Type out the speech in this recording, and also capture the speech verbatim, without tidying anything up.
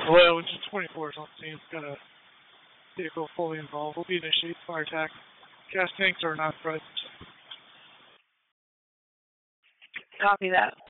Hello, engine twenty-four is on scene. It's got a vehicle fully involved. We'll be initiating fire attack. Gas tanks are not present. Copy that.